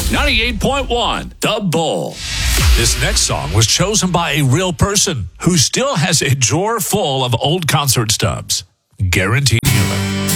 98.1 The Bull. This next song was chosen by a real person who still has a drawer full of old concert stubs. Guaranteed Human.